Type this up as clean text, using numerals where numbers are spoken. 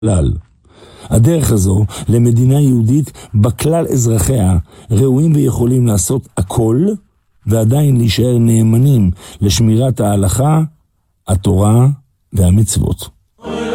הדרך הזו למדינה יהודית בכלל אזרחיה ראויים ויכולים לעשות הכל ועדיין להישאר נאמנים לשמירת ההלכה, התורה והמצוות.